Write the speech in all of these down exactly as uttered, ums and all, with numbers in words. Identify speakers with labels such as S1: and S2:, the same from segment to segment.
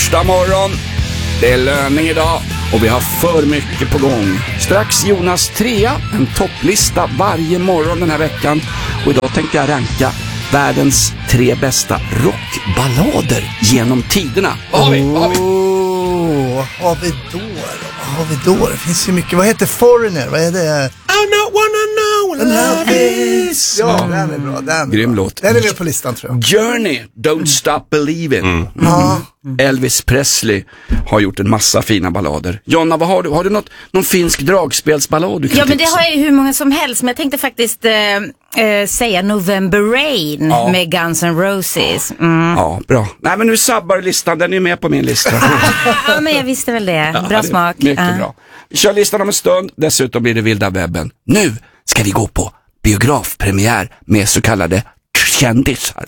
S1: Torsdag morgon. Det är löning idag och vi har för mycket på gång. Strax Jonas trea, en topplista varje morgon den här veckan. Och idag tänkte jag ranka världens tre bästa rockballader genom tiderna. Vad har vi? Vad har vi?
S2: Oh, vad har vi då? Vad har vi då? Det finns ju mycket. Vad heter Foreigner? Vad är det?
S1: I don't wanna know what love is.
S2: Ja, den är bra. Den
S1: Grym
S2: är bra.
S1: låt.
S2: Den är med på listan, tror jag.
S1: Journey, Don't Stop Believing. Mm. Mm.
S2: Ja.
S1: Elvis Presley har gjort en massa fina ballader. Jonna, vad har du? Har du något, någon finsk dragspelsballad du kan
S3: Ja, men det
S1: tipsa?
S3: har jag ju hur många som helst. Men jag tänkte faktiskt eh, eh, säga November Rain
S1: Ja.
S3: med Guns N' Roses. Mm.
S1: Ja, bra. Nej, men nu sabbar listan. Den är med på min lista.
S3: Ja, men jag visste väl det. Bra
S1: Ja, det är
S3: smak.
S1: Mycket
S3: Ja.
S1: bra. Vi kör listan om en stund. Dessutom blir det vilda webben. Nu ska vi gå på biografpremiär med så kallade kändisar.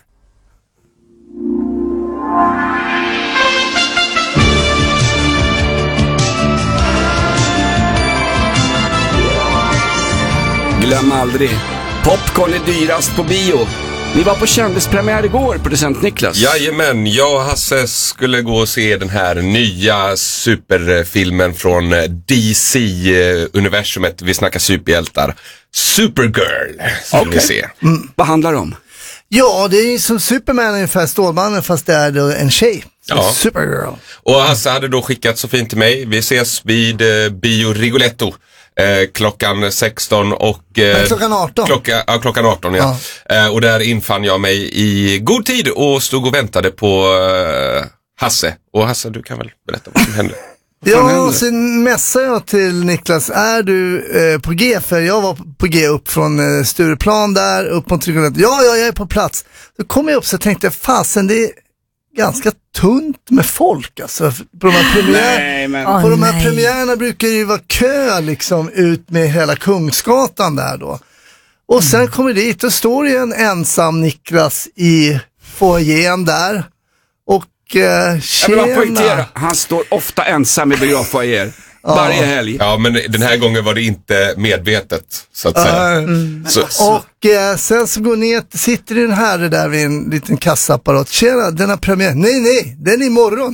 S1: Glöm aldrig, popcorn är dyrast på bio. Ni var på kändispremiär igår, producent Niklas.
S4: Jajamän, jag och Hasse skulle gå och se den här nya superfilmen från D C-universumet. Vi snackar superhjältar. Supergirl skulle
S1: Okej.
S4: vi se.
S1: Mm. Vad handlar det om?
S2: Ja, det är ju som Superman ungefär, Stålmannen, fast det är då en tjej.
S4: Ja.
S2: Supergirl.
S4: Och Hasse hade då skickat så fint till mig. Vi ses vid eh, Bio Rigoletto eh, klockan sexton och... Eh,
S2: Nej, klockan arton.
S4: Klocka, ja, klockan arton, ja. ja. Eh, och där infann jag mig i god tid och stod och väntade på eh, Hasse. Och Hasse, du kan väl berätta vad som hände?
S2: Ja, och sen messade jag till Niklas, är du eh, på G? För jag var på G upp från eh, Stureplan där, upp mot Rigoletto. Ja, ja, jag är på plats. Så kom jag upp så tänkte jag, fasen, det är ganska tunt med folk alltså. På de här, premiär,
S1: Nej, men...
S2: på
S3: Åh,
S2: de här
S3: nej.
S2: premiärerna brukar det ju vara kö liksom ut med hela Kungsgatan där då. Och sen
S1: Mm.
S2: kommer dit och står det en ensam Niklas i foajén där. Och eh,
S1: Jag vill bara poängtera,
S2: tjena.
S1: han står ofta ensam i biograffoajéer. Varje helg.
S4: Ja, men den här gången var det inte medvetet, så att säga.
S2: Mm.
S4: Så,
S2: Och eh, sen så går ner, sitter det en herre där vid en liten kassaapparat. Tjena, den har premiär. Nej, nej, den är imorgon.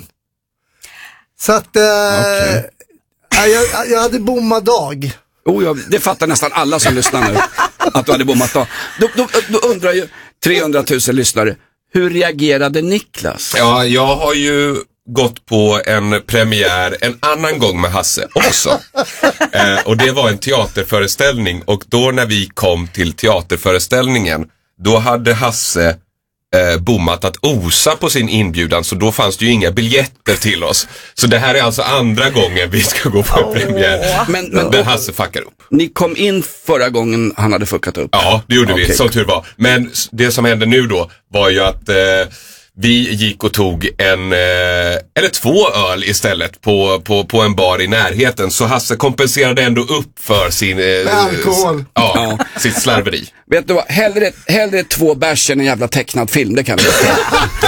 S2: Så att, eh,
S1: Okej.
S2: ja, jag, jag hade bommat dag.
S1: Oh, ja, det fattar nästan alla som lyssnar nu. Att du hade bommat då. Då, då, då undrar ju trehundratusen lyssnare, hur reagerade Niklas?
S4: Ja, jag har ju gått på en premiär en annan gång med Hasse också. eh, och det var en teaterföreställning. Och då när vi kom till teaterföreställningen, då hade Hasse eh, bommat att osa på sin inbjudan. Så då fanns det ju inga biljetter till oss. Så det här är alltså andra gången vi ska gå på en premiär.
S1: Men,
S4: Men,
S1: men
S4: men Hasse fuckar upp.
S1: ni kom in förra gången han hade fuckat upp.
S4: Ja, det gjorde
S1: Okej.
S4: vi, som tur var. Men s- det som hände nu då var ju att eh, vi gick och tog en, eh, eller två öl istället på, på, på en bar i närheten. Så Hasse kompenserade ändå upp för sin... Eh,
S2: alkohol.
S4: s- Ja, sitt slarveri.
S1: Vet du vad, hellre, hellre två bärs än en jävla tecknad film, det kan vi säga.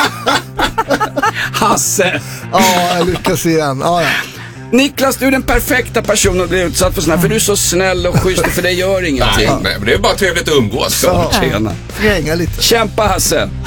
S1: Hasse!
S2: Ja, jag lyckas igen. Ja, ja.
S1: Niklas, du är den perfekta personen att bli utsatt för sån här, för du är så snäll och schysst och för dig gör ingenting.
S4: Nej, nej, men det är bara trevligt att umgås.
S2: Ja.
S1: Tjena.
S2: Fränga lite.
S1: Kämpa, Hasse!